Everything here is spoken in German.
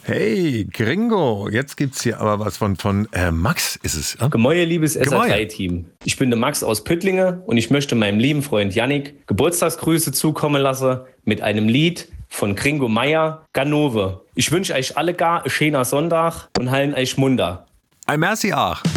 Hey, Gringo, jetzt gibt's hier aber was von Max, ist es? Ja? Gemäue, liebes SR3-Team. Ich bin der Max aus Püttlinge und ich möchte meinem lieben Freund Yannick Geburtstagsgrüße zukommen lassen mit einem Lied von Gringo Meier, Ganove. Ich wünsche euch alle gar einen schönen Sonntag und hallen euch munter. Merci auch.